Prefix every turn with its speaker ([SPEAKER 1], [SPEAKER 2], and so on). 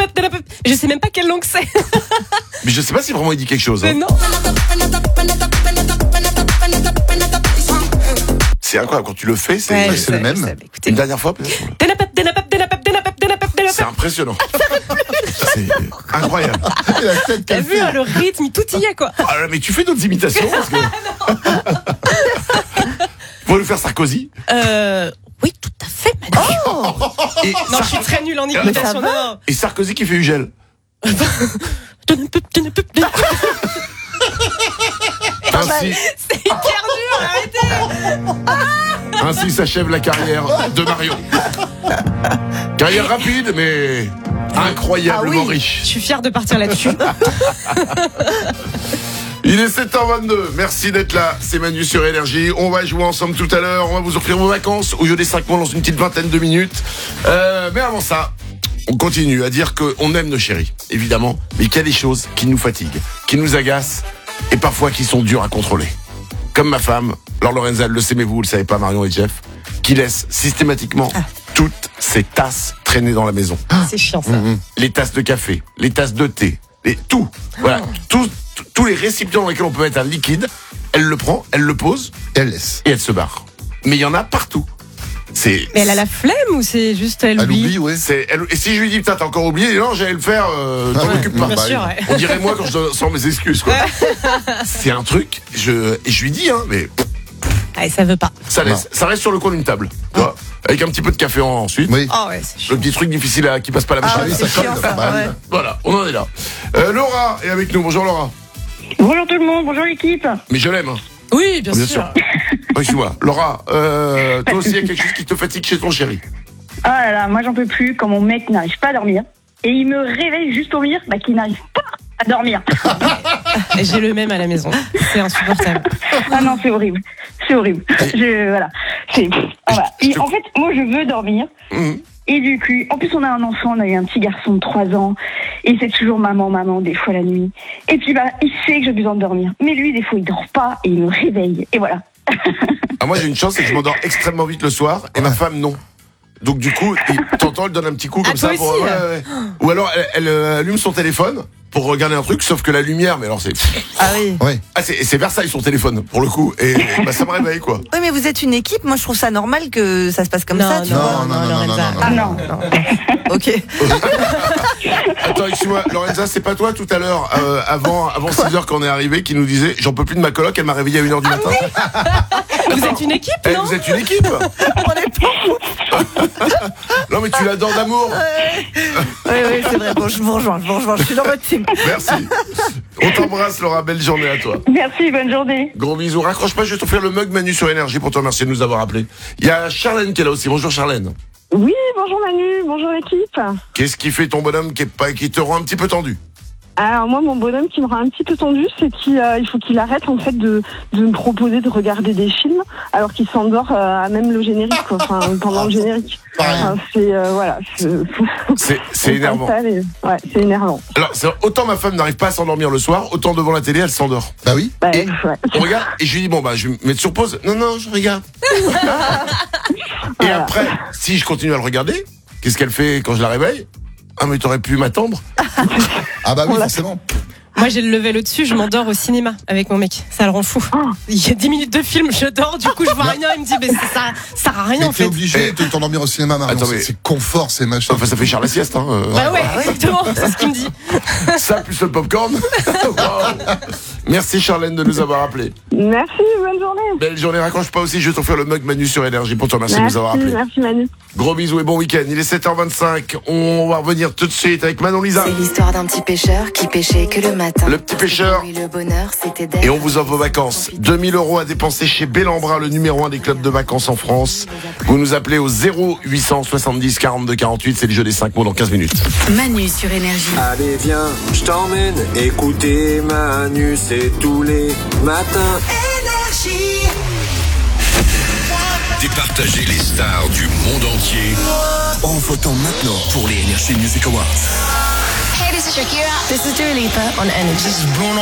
[SPEAKER 1] Je sais même pas quelle langue c'est.
[SPEAKER 2] Mais je sais pas si vraiment il dit quelque chose.
[SPEAKER 1] Mais non.
[SPEAKER 2] C'est incroyable quand tu le fais, c'est,
[SPEAKER 1] Ouais,
[SPEAKER 2] c'est le même.
[SPEAKER 1] Écoutez.
[SPEAKER 2] Une dernière fois peut-être. C'est impressionnant. C'est incroyable.
[SPEAKER 3] La tête
[SPEAKER 1] T'as
[SPEAKER 3] qu'elle
[SPEAKER 1] vu
[SPEAKER 3] fait.
[SPEAKER 1] le rythme, tout y est quoi.
[SPEAKER 2] Ah, mais tu fais d'autres imitations parce que... Pour nous faire Sarkozy.
[SPEAKER 1] Oui, tout à fait, Manu.
[SPEAKER 2] Et,
[SPEAKER 1] Non, je suis très nulle en imitation. Non.
[SPEAKER 2] et Sarkozy qui fait Ugel. Ainsi,
[SPEAKER 1] C'est hyper dur, arrêtez.
[SPEAKER 2] ainsi s'achève la carrière de Marion. Carrière rapide, mais incroyablement riche.
[SPEAKER 1] Je suis fière de partir là-dessus.
[SPEAKER 2] Il est 7h22, merci d'être là, c'est Manu sur Énergie. On va jouer ensemble tout à l'heure, on va vous offrir vos vacances au jeu des 5 mois dans une petite vingtaine de minutes. Mais avant ça, on continue à dire qu'on aime nos chéris, évidemment, mais qu'il y a des choses qui nous fatiguent, qui nous agacent et parfois qui sont dures à contrôler. Comme ma femme, Laure Lorenza, elle le sait mais vous le savez pas, Marion et Jeff, qui laisse systématiquement toutes ses tasses traîner dans la maison.
[SPEAKER 1] C'est chiant ça.
[SPEAKER 2] Les tasses de café, les tasses de thé, tout. Voilà, tous les récipients dans lesquels on peut mettre un liquide, elle le prend, elle le pose,
[SPEAKER 3] Elle laisse.
[SPEAKER 2] et elle se barre. Mais il y en a partout. C'est.
[SPEAKER 1] Mais elle a la flemme ou c'est juste elle
[SPEAKER 3] Elle
[SPEAKER 1] oublie?
[SPEAKER 3] oublie, ouais.
[SPEAKER 2] Et si je lui dis putain t'as encore oublié, non j'allais le faire, t'en occupes pas.
[SPEAKER 1] Bien sûr, ouais.
[SPEAKER 2] On dirait moi quand je sors mes excuses quoi. C'est un truc, et je lui dis mais
[SPEAKER 1] Ah, ça veut pas.
[SPEAKER 2] ça reste sur le coin d'une table, tu vois, avec un petit peu de café ensuite.
[SPEAKER 3] Oui.
[SPEAKER 1] Oh ouais, c'est chiant.
[SPEAKER 2] Le petit truc difficile qui passe pas la machine.
[SPEAKER 3] Ah oui, ça
[SPEAKER 1] chiant,
[SPEAKER 3] colle.
[SPEAKER 1] ça,
[SPEAKER 3] Bah oui.
[SPEAKER 1] ouais.
[SPEAKER 2] Voilà, on en est là. Laura est avec nous. Bonjour Laura.
[SPEAKER 4] Bonjour tout le monde, bonjour l'équipe.
[SPEAKER 2] Mais je l'aime. Hein.
[SPEAKER 1] Oui, bien
[SPEAKER 2] Bien
[SPEAKER 1] sûr.
[SPEAKER 2] sûr. Excuse-moi. Laura, toi aussi il y a quelque chose qui te fatigue chez ton chéri.
[SPEAKER 4] Ah là là, moi j'en peux plus quand mon mec n'arrive pas à dormir. Et il me réveille juste pour me dire qu'il n'arrive pas à dormir.
[SPEAKER 1] J'ai le même à la maison. C'est insupportable.
[SPEAKER 4] Ah non, c'est horrible. C'est horrible. Voilà. Voilà. Et en fait, moi je veux dormir. Et du coup, en plus on a un enfant, on a eu un petit garçon de 3 ans. Et c'est toujours maman, des fois la nuit. Et puis il sait que j'ai besoin de dormir. Mais lui, des fois, il dort pas et il me réveille. Et voilà.
[SPEAKER 2] Ah, moi j'ai une chance, c'est que je m'endors extrêmement vite le soir et ma femme non. Donc du coup, t'entends, elle donne un petit coup comme
[SPEAKER 1] Ah,
[SPEAKER 2] ça.
[SPEAKER 1] toi aussi,
[SPEAKER 2] ouais. Ou alors elle allume son téléphone pour regarder un truc, sauf que la lumière, mais alors c'est...
[SPEAKER 1] Ah oui.
[SPEAKER 3] Ouais.
[SPEAKER 2] Ah, c'est Versailles son téléphone, pour le coup. Et ça me réveille, quoi.
[SPEAKER 5] Oui, mais vous êtes une équipe. Moi, je trouve ça normal que ça se passe comme ça, tu vois.
[SPEAKER 3] Non,
[SPEAKER 1] Lorenza.
[SPEAKER 4] Ah non.
[SPEAKER 5] Ok.
[SPEAKER 2] Attends, excuse-moi, Lorenza, c'est pas toi tout à l'heure, avant 6h quand on est arrivé, qui nous disait, j'en peux plus de ma coloc, elle m'a réveillé à 1h du matin.
[SPEAKER 1] Vous êtes une équipe,
[SPEAKER 2] Eh,
[SPEAKER 1] non?
[SPEAKER 2] vous êtes une équipe.
[SPEAKER 5] On est pas.
[SPEAKER 2] Non, mais tu l'adores d'amour.
[SPEAKER 5] Oui, c'est vrai. Bon, je vous rejoins. Je suis dans votre team.
[SPEAKER 2] Merci. On t'embrasse, Laura, belle journée à toi.
[SPEAKER 4] Merci, bonne journée.
[SPEAKER 2] Gros bisous. Raccroche pas, je vais t'offrir le mug Manu sur Énergie pour te remercier de nous avoir appelés. Il y a Charlène qui est là aussi. Bonjour Charlène.
[SPEAKER 4] Oui, bonjour Manu, bonjour l'équipe.
[SPEAKER 2] Qu'est-ce qui fait ton bonhomme qui te rend un petit peu tendu?
[SPEAKER 4] Alors moi, mon bonhomme qui me rend un petit peu tendu, c'est qu'il faut qu'il arrête en fait de me proposer de regarder des films alors qu'il s'endort à même le générique, quoi. Enfin, pendant le générique. Enfin,
[SPEAKER 2] C'est énervant.
[SPEAKER 4] Ouais, c'est énervant.
[SPEAKER 2] Alors, autant ma femme n'arrive pas à s'endormir le soir, autant devant la télé, elle s'endort.
[SPEAKER 3] Bah oui.
[SPEAKER 4] Bah,
[SPEAKER 2] Et
[SPEAKER 4] ouais.
[SPEAKER 2] on regarde, et je lui dis, bon, bah, je vais me mettre sur pause. Non, je regarde. Et
[SPEAKER 4] Voilà.
[SPEAKER 2] après, si je continue à le regarder, qu'est-ce qu'elle fait quand je la réveille? Ah, mais t'aurais pu m'attendre.
[SPEAKER 3] Ah bah oui, forcément.
[SPEAKER 1] Moi, j'ai le level au-dessus, je m'endors au cinéma avec mon mec. Ça le rend fou. Il y a 10 minutes de film, je dors, du coup, je vois rien, il me dit, mais ça sert à rien,
[SPEAKER 3] Mais
[SPEAKER 1] en
[SPEAKER 3] t'es
[SPEAKER 1] fait.
[SPEAKER 3] obligé de t'endormir au cinéma, Marion.
[SPEAKER 2] Attends, mais-
[SPEAKER 3] C'est confort, c'est machin.
[SPEAKER 2] Enfin, ça fait cher la sieste, hein.
[SPEAKER 1] Bah ouais, exactement, c'est ce qu'il me dit.
[SPEAKER 2] Ça, plus le popcorn. Wow. Merci Charlène de nous avoir appelés.
[SPEAKER 4] Merci, bonne journée.
[SPEAKER 2] Belle journée, raccroche pas aussi, je vais t'offrir le mug Manu sur Énergie pour te remercier de nous avoir appelés.
[SPEAKER 4] Merci Manu.
[SPEAKER 2] Gros bisous et bon week-end. Il est 7h25. On va revenir tout de suite avec Manon Lisa.
[SPEAKER 6] C'est l'histoire d'un petit pêcheur qui pêchait que le matin.
[SPEAKER 2] Le petit pêcheur.
[SPEAKER 6] Oui, le bonheur, c'était d'être.
[SPEAKER 2] Et on vous offre vos vacances. 2000 € à dépenser chez Bellambra, le numéro 1 des clubs de vacances en France. Vous nous appelez au 0870 42 48. C'est le jeu des 5 mots dans 15 minutes.
[SPEAKER 6] Manu sur Énergie.
[SPEAKER 7] Allez viens, je t'emmène écouter Manu, c'est tous les matins.
[SPEAKER 8] Départager les stars du monde entier en votant maintenant pour les Energy Music Awards.
[SPEAKER 6] Hey, this is Shakira. This is Dua Lipa on Energy.